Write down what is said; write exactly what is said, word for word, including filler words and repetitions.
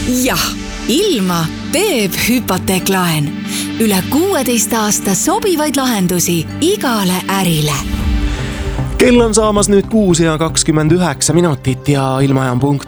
jah, ilma teeb hüpoteeklaen. Üle kuueteist aasta sobivaid lahendusi igale ärile. Kell on saamas nüüd kuus ja kakskümmend üheksa minutit ja ilmajaam punkt